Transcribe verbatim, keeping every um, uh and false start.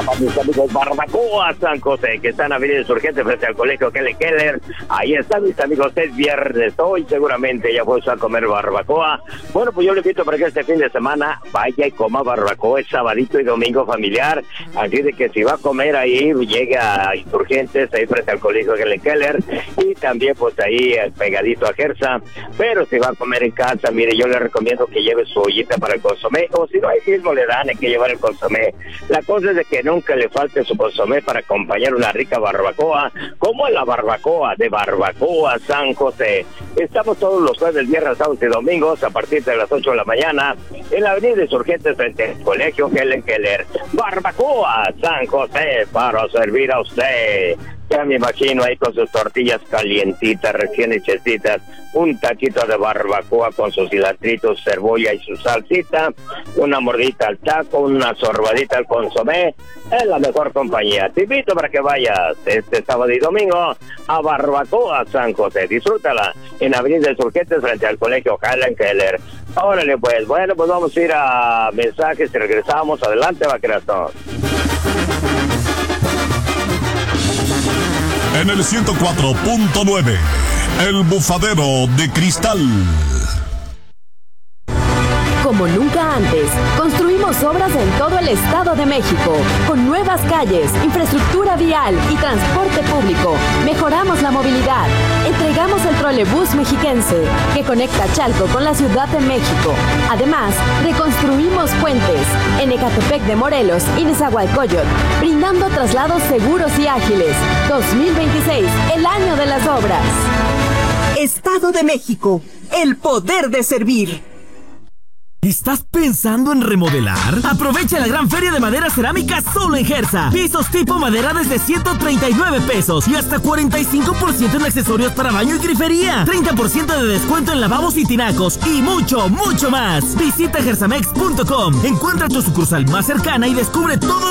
para mis amigos Barbacoa San José, que están en Avenida Insurgente frente al colegio Helen Keller. Ahí están mis amigos, es viernes, hoy seguramente ya fuiste a comer barbacoa. Bueno, pues yo le invito para que este fin de semana vaya y coma barbacoa, es sabadito y domingo familiar, así de que si va a comer ahí, llegue a Insurgentes, ahí frente al colegio Helen Keller, y también pues ahí pegadito a Gersa. Pero si va a comer en casa, mire, yo le recomiendo que lleve su ollita para el consomé, o si no, ahí mismo le dan, hay que llevar el consomé. La cosa es de que nunca le falte su consomé para acompañar una rica barbacoa, como la barbacoa de Barbacoa San José. Estamos todos los jueves, viernes, sábados y domingos a partir de las ocho de la mañana en la avenida Insurgentes frente al colegio Helen Keller. Barbacoa San José, para servir a usted. Ya me imagino ahí con sus tortillas calientitas, recién hechecitas, un taquito de barbacoa con sus cilantritos, cebolla y su salsita, una mordita al taco, una sorbadita al consomé, es la mejor compañía. Te invito para que vayas este sábado y domingo a Barbacoa San José. Disfrútala en Avenida Insurgentes frente al colegio Helen Keller. Órale pues, bueno, pues vamos a ir a mensajes y regresamos. Adelante, vaquerazo. En el ciento cuatro punto nueve, El Bufadero de Cristal. Como nunca antes, construimos obras en todo el Estado de México, con nuevas calles, infraestructura vial y transporte público. Mejoramos la movilidad. Entregamos el trolebús mexiquense, que conecta Chalco con la Ciudad de México. Además, reconstruimos puentes en Ecatepec de Morelos y Nezahualcóyotl, brindando traslados seguros y ágiles. dos mil veintiséis, el año de las obras. Estado de México, el poder de servir. ¿Estás pensando en remodelar? Aprovecha la gran feria de madera cerámica solo en Gersa. Pisos tipo madera desde ciento treinta y nueve pesos y hasta cuarenta y cinco por ciento en accesorios para baño y grifería. treinta por ciento de descuento en lavabos y tinacos y mucho, mucho más. Visita gersamex punto com. Encuentra tu sucursal más cercana y descubre todo